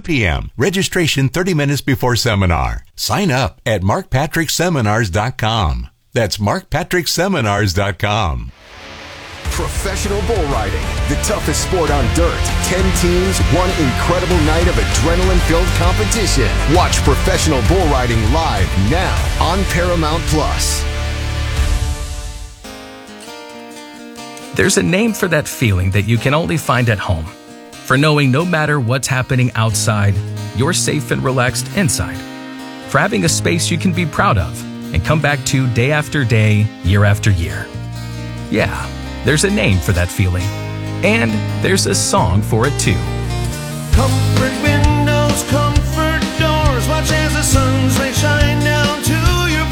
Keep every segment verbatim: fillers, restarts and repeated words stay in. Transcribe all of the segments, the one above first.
p.m. Registration thirty minutes before seminar. Sign up at mark patrick seminars dot com. That's mark patrick seminars dot com. Professional bull riding, the toughest sport on dirt. Ten teams, one incredible night of adrenaline-filled competition. Watch professional bull riding live now on Paramount Plus. There's a name for that feeling that you can only find at home. For knowing no matter what's happening outside, you're safe and relaxed inside. For having a space you can be proud of and come back to day after day, year after year. Yeah. There's a name for that feeling, and there's a song for it too. Comfort windows, comfort doors, watch as the sun's rays shine down to your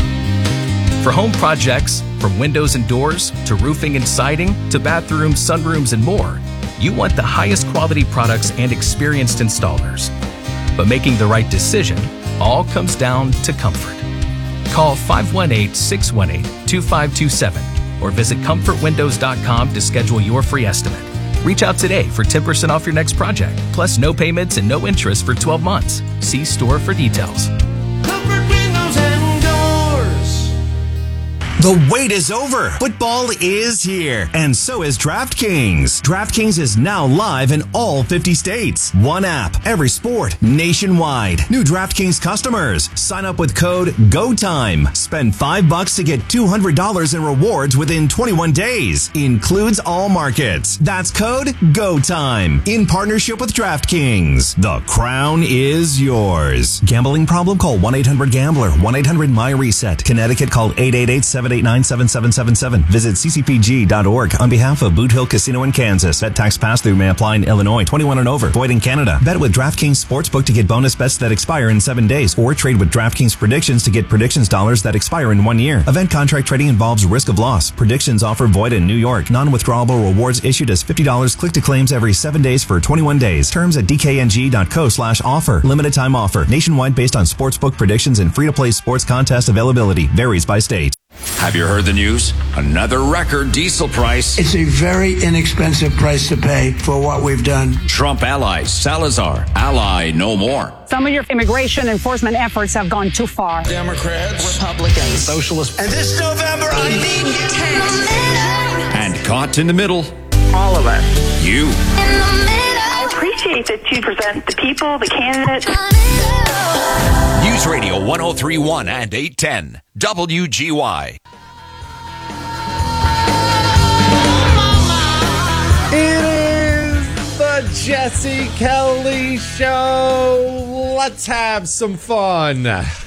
floor. For home projects, from windows and doors to roofing and siding to bathrooms, sunrooms, and more, you want the highest quality products and experienced installers. But making the right decision all comes down to comfort. Call five one eight, six one eight, two five two seven. or visit comfort windows dot com to schedule your free estimate. Reach out today for ten percent off your next project, plus no payments and no interest for twelve months. See store for details. Comfort windows and doors. The wait is over. Football is here, and so is DraftKings. DraftKings is now live in all fifty states. One app, every sport, nationwide. New DraftKings customers, sign up with code GOTIME. Spend five bucks to get two hundred dollars in rewards within twenty-one days. Includes all markets. That's code GOTIME. In partnership with DraftKings. The crown is yours. Gambling problem? Call one eight hundred gambler. one eight hundred my reset. Connecticut, call eight eight eight, seven eight nine, seven seven seven seven. Visit c c p g dot org on behalf of Boot Hill Casino in Kansas. Bet tax pass-through may apply in Illinois. twenty-one and over. Void in Canada. Bet with DraftKings Sportsbook to get bonus bets that expire in seven days. Or trade with DraftKings Predictions to get predictions dollars that expire in one year. Event contract trading involves risk of loss. Predictions offer void in New York. Non-withdrawable rewards issued as fifty dollars click to claims every seven days for twenty-one days. Terms at d k n g dot co slash offer. Limited time offer. Nationwide based on sportsbook predictions and free-to-play sports contest availability. Varies by state. Have you heard the news? Another record diesel price. It's a very inexpensive price to pay for what we've done. Trump allies, Salazar, ally no more. Some of your immigration enforcement efforts have gone too far. Democrats, Republicans, Socialists. And this November, I need you. And caught in the middle. All of us. You. I appreciate that you present the people, the candidates. News Radio one oh three point one and eight ten. W G Y. It is the Jesse Kelly Show. Let's have some fun.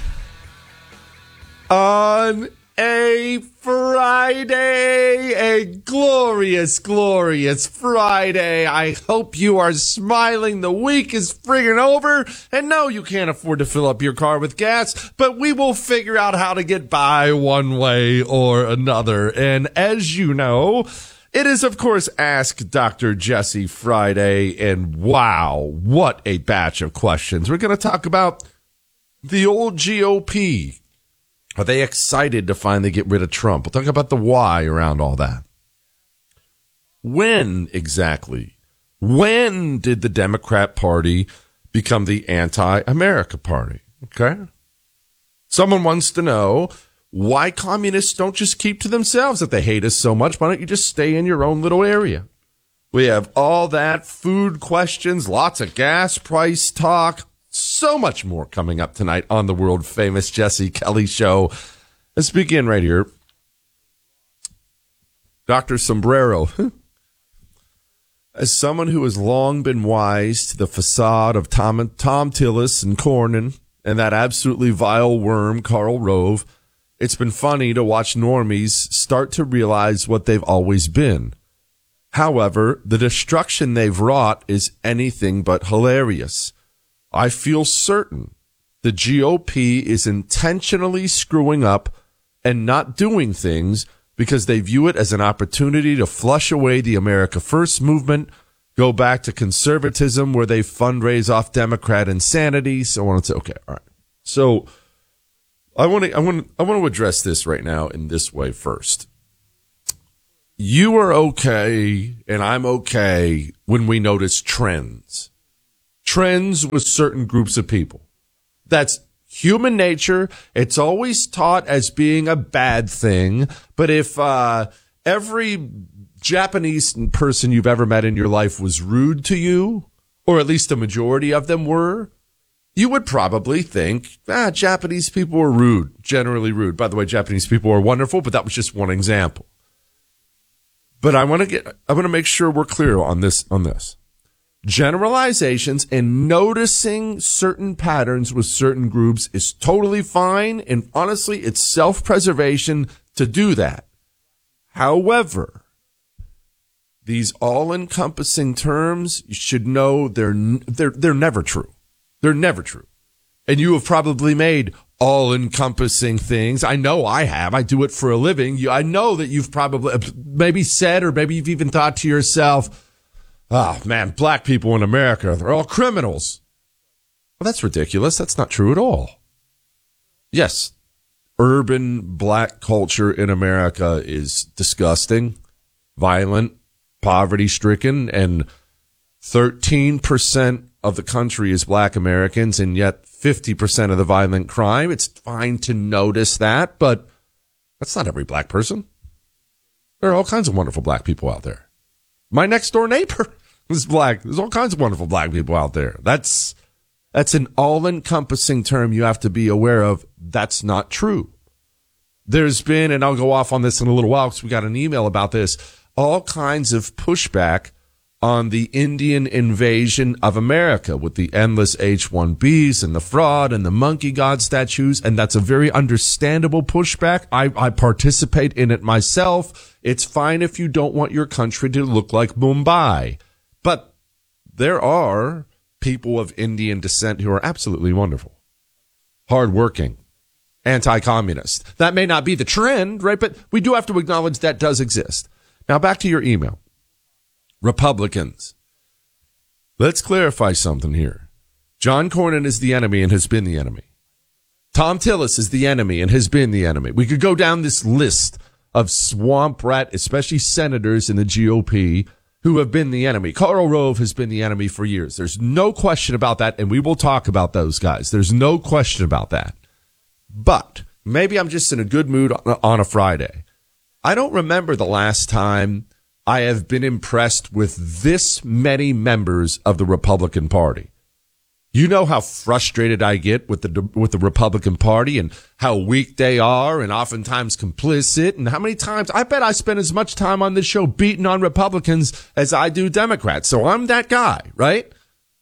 On a Friday, a glorious, glorious Friday. I hope you are smiling. The week is friggin' over. And no, you can't afford to fill up your car with gas, but we will figure out how to get by one way or another. And as you know, it is, of course, Ask Doctor Jesse Friday. And wow, what a batch of questions. We're going to talk about the old G O P. Are they excited to finally get rid of Trump? We'll talk about the why around all that. When exactly? When did the Democrat Party become the anti-America party? Okay. Someone wants to know why communists don't just keep to themselves if they hate us so much. Why don't you just stay in your own little area? We have all that, food questions, lots of gas price talk. So much more coming up tonight on the world famous Jesse Kelly Show. Let's begin right here. Doctor Sombrero. As someone who has long been wise to the facade of Tom, Tom Tillis and Cornyn and that absolutely vile worm, Karl Rove, it's been funny to watch normies start to realize what they've always been. However, the destruction they've wrought is anything but hilarious. I feel certain the G O P is intentionally screwing up and not doing things because they view it as an opportunity to flush away the America First movement, go back to conservatism where they fundraise off Democrat insanity, so on and so. Okay, all right. So I want to I want I want to address this right now in this way first. You are okay and I'm okay when we notice trends. trends with certain groups of people. That's human nature. It's always taught as being a bad thing. But if uh, every Japanese person you've ever met in your life was rude to you, or at least a majority of them were, you would probably think, ah, Japanese people are rude, generally rude. By the way, Japanese people are wonderful, but that was just one example. But I want to get, I want to make sure we're clear on this, on this. Generalizations and noticing certain patterns with certain groups is totally fine. And honestly, it's self-preservation to do that. However, these all-encompassing terms, you should know they're, they're, they're never true. They're never true. And you have probably made all-encompassing things. I know I have. I do it for a living. You, I know that you've probably maybe said, or maybe you've even thought to yourself, oh, man, black people in America, they're all criminals. Well, that's ridiculous. That's not true at all. Yes, urban black culture in America is disgusting, violent, poverty-stricken, and thirteen percent of the country is black Americans, and yet fifty percent of the violent crime. It's fine to notice that, but that's not every black person. There are all kinds of wonderful black people out there. My next door neighbor is black. There's all kinds of wonderful black people out there. That's, that's an all-encompassing term you have to be aware of. That's not true. There's been, and I'll go off on this in a little while because we got an email about this, all kinds of pushback on the Indian invasion of America with the endless H one Bs and the fraud and the monkey god statues. And that's a very understandable pushback. I, I participate in it myself. It's fine if you don't want your country to look like Mumbai. But there are people of Indian descent who are absolutely wonderful, hardworking, anti-communist. That may not be the trend, right? But we do have to acknowledge that does exist. Now back to your email. Republicans. Let's clarify something here. John Cornyn is the enemy and has been the enemy. Tom Tillis is the enemy and has been the enemy. We could go down this list of swamp rat, especially senators in the G O P, who have been the enemy. Karl Rove has been the enemy for years. There's no question about that, and we will talk about those guys. There's no question about that. But maybe I'm just in a good mood on a Friday. I don't remember the last time I have been impressed with this many members of the Republican Party. You know how frustrated I get with the with the Republican Party and how weak they are and oftentimes complicit, and how many times I bet I spend as much time on this show beating on Republicans as I do Democrats. So I'm that guy, right?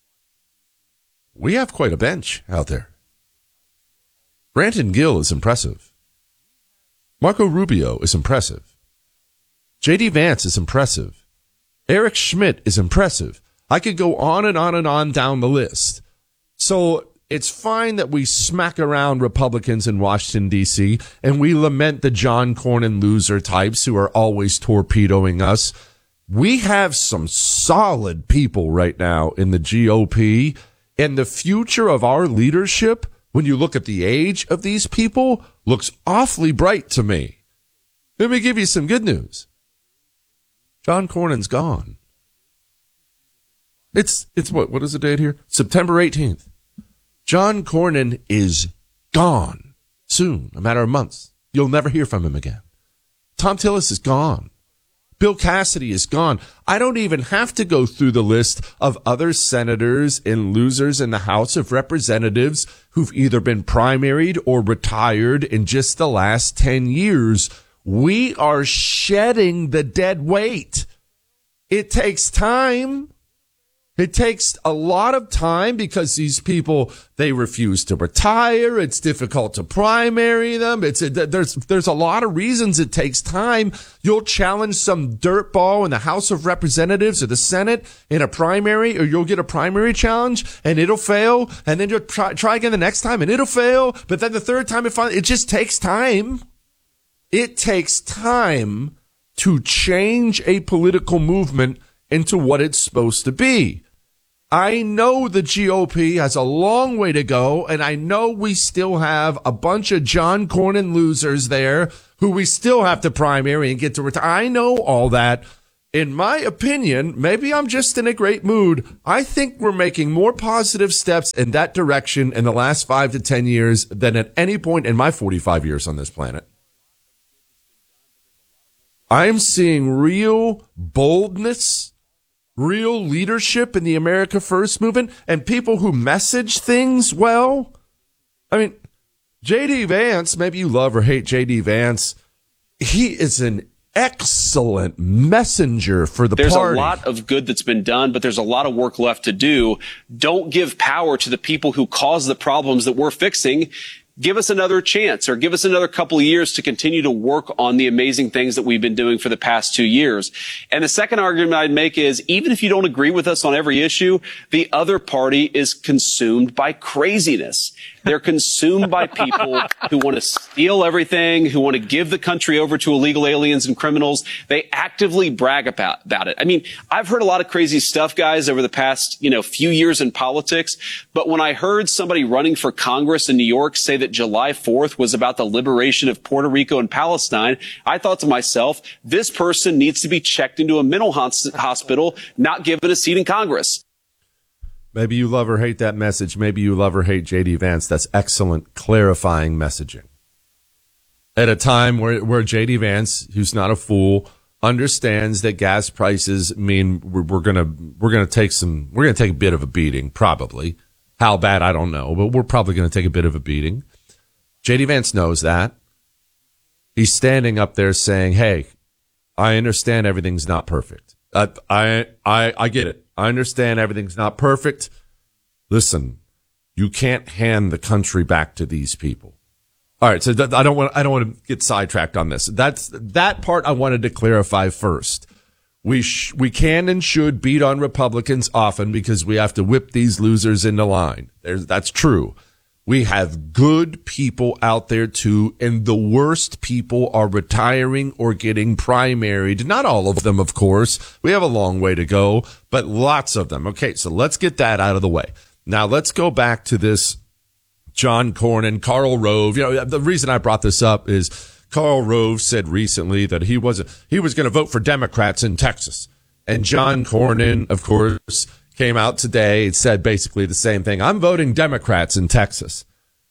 We have quite a bench out there. Brandon Gill is impressive. Marco Rubio is impressive. J D Vance is impressive. Eric Schmidt is impressive. I could go on and on and on down the list. So it's fine that we smack around Republicans in Washington, D C, and we lament the John Cornyn loser types who are always torpedoing us. We have some solid people right now in the G O P, and the future of our leadership, when you look at the age of these people, looks awfully bright to me. Let me give you some good news. John Cornyn's gone. It's, it's what, what is the date here? September eighteenth. John Cornyn is gone soon, a matter of months. You'll never hear from him again. Tom Tillis is gone. Bill Cassidy is gone. I don't even have to go through the list of other senators and losers in the House of Representatives who've either been primaried or retired in just the last ten years. We are shedding the dead weight. It takes time. It takes a lot of time because these people, they refuse to retire. It's difficult to primary them. It's a, there's there's a lot of reasons it takes time. You'll challenge some dirtball in the House of Representatives or the Senate in a primary, or you'll get a primary challenge and it'll fail, and then you'll try, try again the next time and it'll fail. But then the third time it finally, it just takes time. It takes time to change a political movement into what it's supposed to be. I know the G O P has a long way to go, and I know we still have a bunch of John Cornyn losers there who we still have to primary and get to retire. I know all that, in my opinion, maybe I'm just in a great mood. I think we're making more positive steps in that direction in the last five to ten years than at any point in my forty-five years on this planet. I'm seeing real boldness, real leadership in the America First movement, and people who message things well. I mean, J D. Vance, maybe you love or hate J D. Vance. He is an excellent messenger for the there's party. There's a lot of good that's been done, but there's a lot of work left to do. Don't give power to the people who cause the problems that we're fixing. Give us another chance, or give us another couple of years to continue to work on the amazing things that we've been doing for the past two years. And the second argument I'd make is, even if you don't agree with us on every issue, the other party is consumed by craziness. They're consumed by people who want to steal everything, who want to give the country over to illegal aliens and criminals. They actively brag about, about it. I mean, I've heard a lot of crazy stuff, guys, over the past, you know, few years in politics. But when I heard somebody running for Congress in New York say that July fourth was about the liberation of Puerto Rico and Palestine, I thought to myself, this person needs to be checked into a mental hospital, not given a seat in Congress. Maybe you love or hate that message. Maybe you love or hate J D. Vance. That's excellent, clarifying messaging. At a time where, where J D. Vance, who's not a fool, understands that gas prices mean we're, we're gonna we're gonna take some we're gonna take a bit of a beating, probably. How bad, I don't know, but we're probably gonna take a bit of a beating. J D. Vance knows that. He's standing up there saying, "Hey, I understand everything's not perfect. I I I, I get it. I understand everything's not perfect. Listen, you can't hand the country back to these people." All right, so th- I don't want I don't want to get sidetracked on this. That's that part I wanted to clarify first. We sh- we can and should beat on Republicans often because we have to whip these losers into line. There's, that's true. We have good people out there too, and the worst people are retiring or getting primaried. Not all of them, of course. We have a long way to go, but lots of them. Okay, so let's get that out of the way. Now let's go back to this John Cornyn, Karl Rove. You know, the reason I brought this up is Karl Rove said recently that he wasn't, he was going to vote for Democrats in Texas. And John Cornyn, of course, came out today and said basically the same thing. I'm voting Democrats in Texas.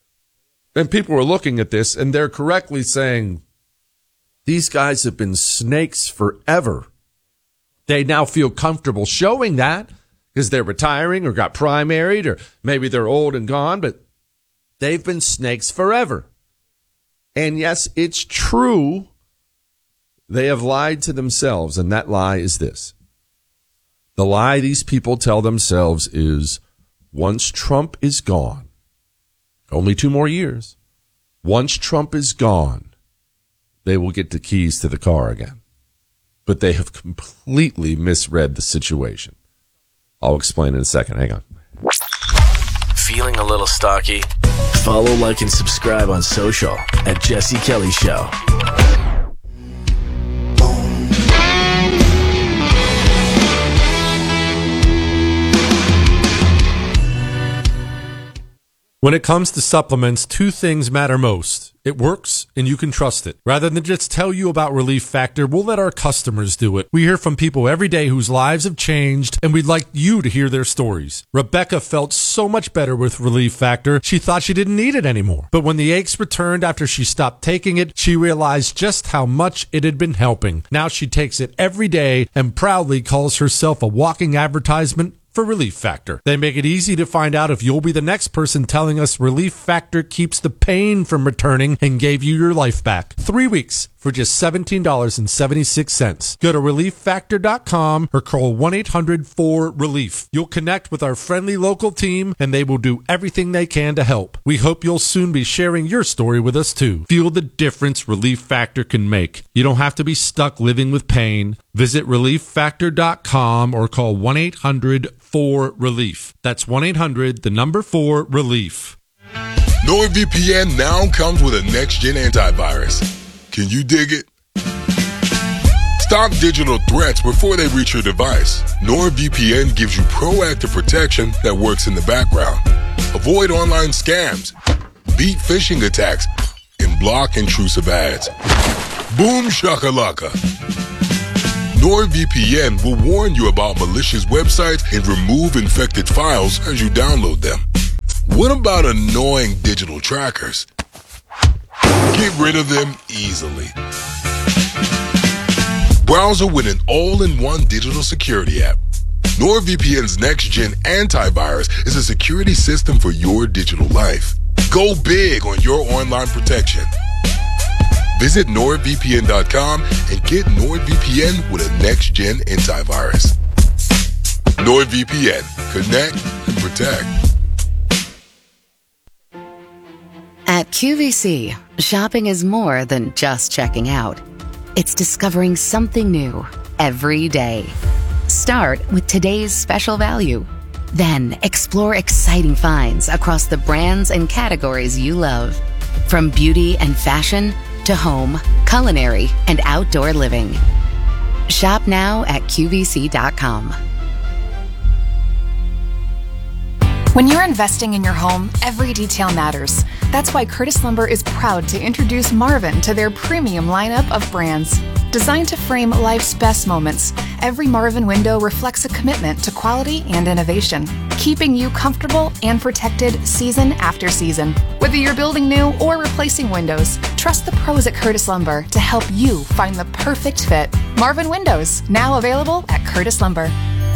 And people were looking at this, and they're correctly saying, these guys have been snakes forever. They now feel comfortable showing that because they're retiring or got primaried, or maybe they're old and gone, but they've been snakes forever. And yes, it's true. They have lied to themselves, and that lie is this. The lie these people tell themselves is, once Trump is gone, only two more years, once Trump is gone, they will get the keys to the car again. But they have completely misread the situation. I'll explain in a second. Hang on. Feeling a little stocky? Follow, like, and subscribe on social at Jesse Kelly Show. When it comes to supplements, two things matter most. It works, and you can trust it. Rather than just tell you about Relief Factor, we'll let our customers do it. We hear from people every day whose lives have changed, and we'd like you to hear their stories. Rebecca felt so much better with Relief Factor, she thought she didn't need it anymore. But when the aches returned after she stopped taking it, she realized just how much it had been helping. Now she takes it every day and proudly calls herself a walking advertisement for Relief Factor. They make it easy to find out if you'll be the next person telling us Relief Factor keeps the pain from returning and gave you your life back. Three weeks for just seventeen dollars and seventy-six cents. Go to relief factor dot com or call one eight hundred four relief. You'll connect with our friendly local team, and they will do everything they can to help. We hope you'll soon be sharing your story with us too. Feel the difference Relief Factor can make. You don't have to be stuck living with pain. Visit relief factor dot com or call one eight hundred four relief. That's one eight hundred, the number four, relief. NordVPN now comes with a next-gen antivirus. Can you dig it? Stop digital threats before they reach your device. NordVPN gives you proactive protection that works in the background. Avoid online scams, beat phishing attacks, and block intrusive ads. Boom shakalaka. NordVPN will warn you about malicious websites and remove infected files as you download them. What about annoying digital trackers? Get rid of them easily. Browser with an all-in-one digital security app. NordVPN's next-gen antivirus is a security system for your digital life. Go big on your online protection. Visit nord v p n dot com and get NordVPN with a next-gen antivirus. NordVPN. Connect and protect. At Q V C, shopping is more than just checking out. It's discovering something new every day. Start with today's special value. Then explore exciting finds across the brands and categories you love. From beauty and fashion to home, culinary, and outdoor living. Shop now at Q V C dot com. When you're investing in your home, every detail matters. That's why Curtis Lumber is proud to introduce Marvin to their premium lineup of brands. Designed to frame life's best moments, every Marvin window reflects a commitment to quality and innovation, keeping you comfortable and protected season after season. Whether you're building new or replacing windows, trust the pros at Curtis Lumber to help you find the perfect fit. Marvin Windows, now available at Curtis Lumber.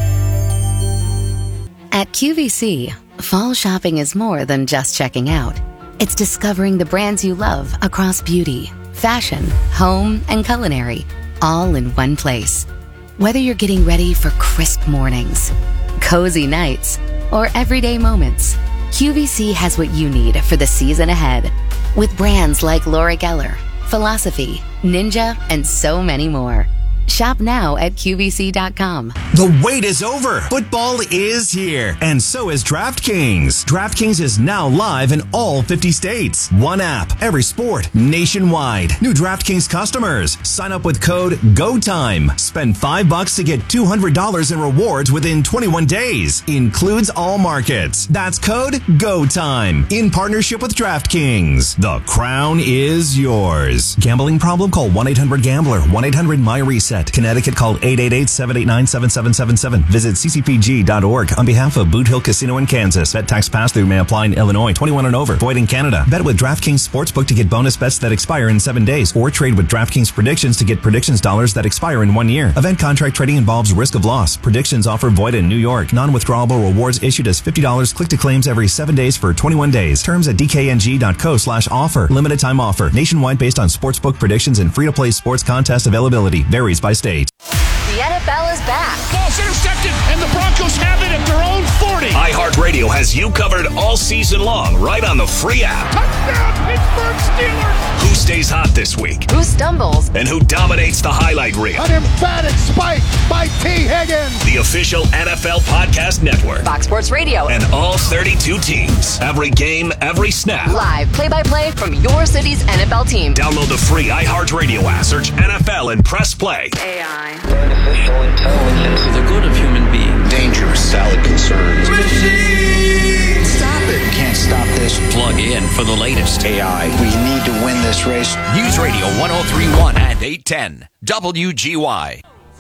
At Q V C, fall shopping is more than just checking out. It's discovering the brands you love across beauty, fashion, home, and culinary, all in one place. Whether you're getting ready for crisp mornings, cozy nights, or everyday moments, Q V C has what you need for the season ahead. With brands like Laura Geller, Philosophy, Ninja, and so many more. Shop now at Q V C dot com. The wait is over. Football is here. And so is DraftKings. DraftKings is now live in all fifty states. One app, every sport, nationwide. New DraftKings customers. Sign up with code GOTIME. Spend five bucks to get two hundred dollars in rewards within twenty-one days. Includes all markets. That's code GOTIME. In partnership with DraftKings. The crown is yours. Gambling problem? Call one eight hundred gambler. one eight hundred my reset. Connecticut, call eight eight eight, seven eight nine, seven seven seven seven. Visit c c p g dot org on behalf of Boot Hill Casino in Kansas. Bet tax pass-through may apply in Illinois. twenty-one and over. Void in Canada. Bet with DraftKings Sportsbook to get bonus bets that expire in seven days. Or trade with DraftKings Predictions to get predictions dollars that expire in one year. Event contract trading involves risk of loss. Predictions offer void in New York. Non-withdrawable rewards issued as fifty dollars. Click to claims every seven days for twenty-one days. Terms at d k n g dot co slash offer. Limited time offer. Nationwide based on sportsbook predictions and free-to-play sports contest availability. Varies by state. The N F L is back. Ball's intercepted, and the Broncos have it at their own forty. iHeartRadio has you covered all season long, right on the free app. Touchdown, Pittsburgh Steelers! Who stays hot this week? Who stumbles? And who dominates the highlight reel? An emphatic spike by T. Higgins. The official N F L podcast network. Fox Sports Radio. And all thirty-two teams. Every game, every snap. Live play-by-play from your city's N F L team. Download the free iHeartRadio app. Search N F L and press play. A I. Artificial intelligence. For the good of human beings. Dangerous. Valid concerns. Machine! Stop it. We can't stop this. Plug in for the latest A I. We need to win this race. News Radio one oh three point one and eight ten W G Y.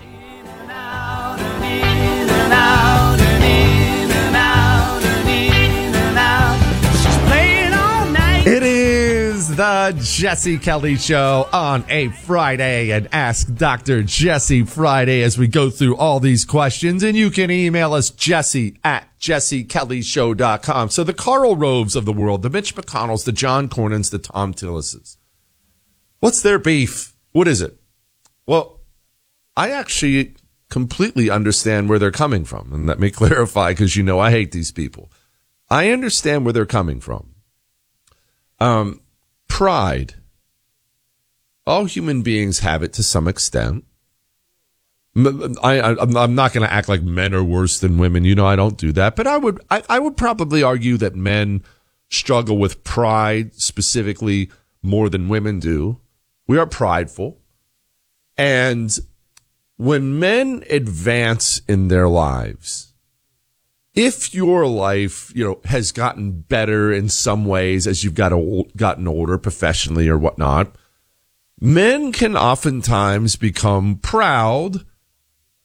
It is the Jesse Kelly Show on a Friday, and Ask Doctor Jesse Friday as we go through all these questions. And you can email us, Jesse at jesse kelly show dot com. So the Karl Roves of the world, the Mitch McConnells, the John Cornyn's, the Tom Tillises. What's their beef? What is it? Well, I actually completely understand where they're coming from. And let me clarify, because you know I hate these people. I understand where they're coming from. Um, pride. All human beings have it to some extent. I, I, I'm not going to act like men are worse than women. You know, I don't do that. But I would, I, I would probably argue that men struggle with pride specifically more than women do. We are prideful. And when men advance in their lives, if your life, you know, has gotten better in some ways as you've got old, gotten older professionally or whatnot, men can oftentimes become proud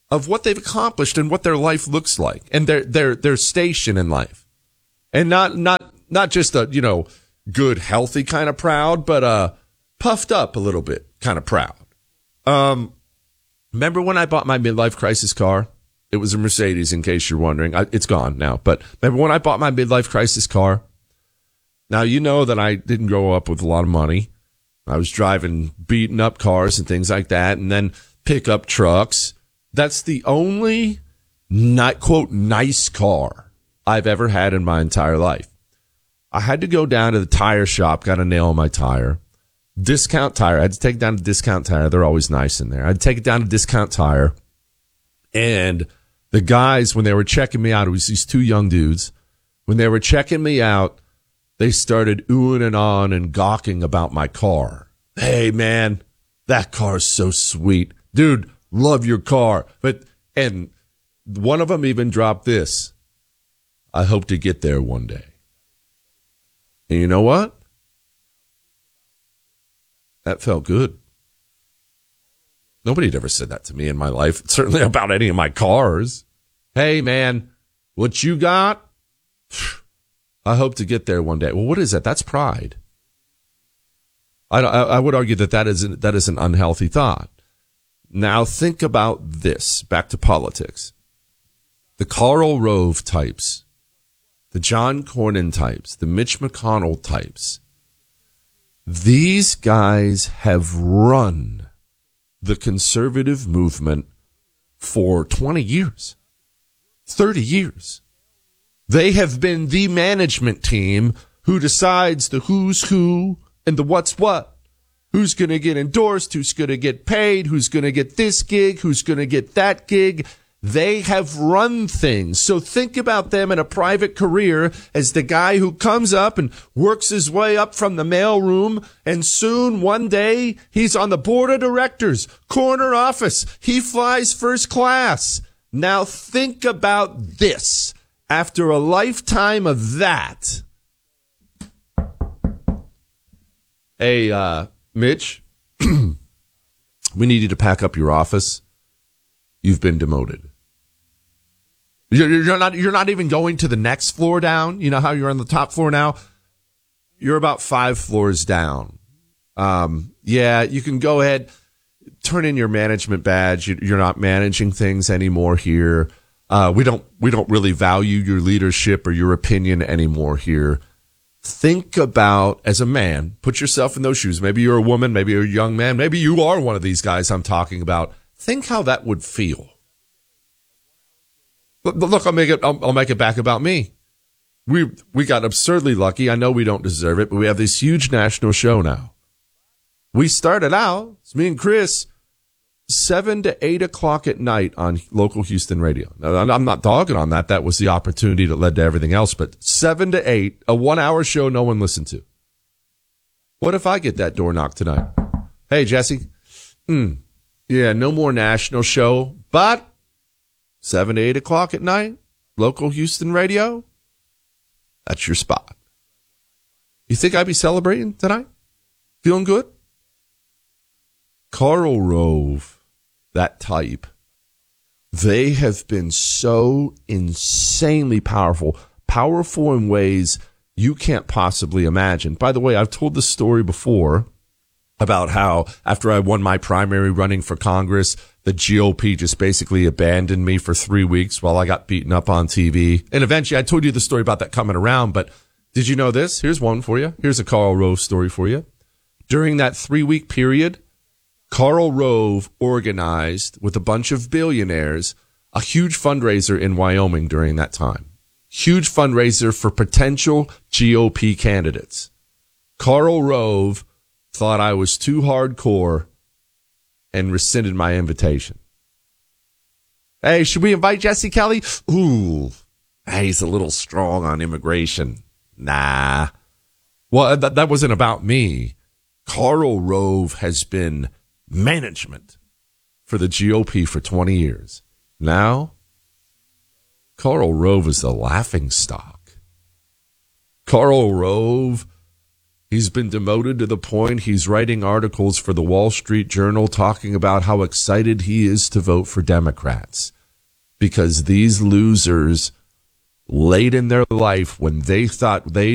of what they've accomplished and what their life looks like and their their their station in life. And not not not just a, you know, good, healthy kind of proud, but uh puffed up a little bit kind of proud. Um remember when I bought my midlife crisis car? It was a Mercedes, in case you're wondering. I, it's gone now. But remember when I bought my midlife crisis car? Now, you know that I didn't grow up with a lot of money. I was driving beaten up cars and things like that, and then pickup trucks. That's the only, not, quote, nice car I've ever had in my entire life. I had to go down to the tire shop, got a nail on my tire. Discount Tire. I had to take it down to Discount Tire. They're always nice in there. I had to take it down to Discount Tire. And the guys, when they were checking me out, it was these two young dudes. When they were checking me out, they started oohing and ahhing and gawking about my car. Hey, man, that car's so sweet. Dude, love your car. But, and one of them even dropped this. I hope to get there one day. And you know what? That felt good. Nobody had ever said that to me in my life, certainly about any of my cars. Hey, man, what you got? I hope to get there one day. Well, what is that? That's pride. I, I, I would argue that that is, an, that is an unhealthy thought. Now think about this. Back to politics. The Karl Rove types, the John Cornyn types, the Mitch McConnell types, these guys have run the conservative movement for twenty years, thirty years. They have been the management team who decides the who's who and the what's what. Who's going to get endorsed, who's going to get paid, who's going to get this gig, who's going to get that gig. They have run things. So think about them in a private career as the guy who comes up and works his way up from the mailroom, and soon one day he's on the board of directors, corner office. He flies first class. Now think about this. After a lifetime of that, hey, uh, Mitch, we need you to pack up your office. You've been demoted. You're, you're not, you're not even going to the next floor down. You know how you're on the top floor now? You're about five floors down. Um, yeah, you can go ahead, turn in your management badge. You're not managing things anymore here. Uh, we don't, we don't really value your leadership or your opinion anymore here. Think about, as a man, put yourself in those shoes. Maybe you're a woman, maybe you're a young man, maybe you are one of these guys I'm talking about. Think how that would feel. Look, look I'll make it, I'll, I'll make it back about me. We, we got absurdly lucky. I know we don't deserve it, but we have this huge national show now. We started out, it's me and Chris, seven to eight o'clock at night on local Houston radio. Now, I'm not dogging on that. That was the opportunity that led to everything else, but seven to eight, a one hour show no one listened to. What if I get that door knock tonight? Hey, Jesse. Hmm. Yeah, no more national show, but seven to eight o'clock at night, local Houston radio, that's your spot. You think I'd be celebrating tonight? Feeling good? Karl Rove, that type, they have been so insanely powerful, powerful in ways you can't possibly imagine. By the way, I've told this story before about how after I won my primary running for Congress, the G O P just basically abandoned me for three weeks while I got beaten up on T V. And eventually I told you the story about that coming around, but did you know this? Here's one for you. Here's a Karl Rove story for you. During that three week period, Karl Rove organized with a bunch of billionaires a huge fundraiser in Wyoming during that time. Huge fundraiser for potential G O P candidates. Karl Rove thought I was too hardcore and rescinded my invitation. Hey, should we invite Jesse Kelly? Ooh, he's a little strong on immigration. Nah. Well, that, that wasn't about me. Karl Rove has been management for the G O P for twenty years. Now, Karl Rove is the laughing stock. Karl Rove He's been demoted to the point he's writing articles for the Wall Street Journal talking about how excited he is to vote for Democrats because these losers late in their life when they thought they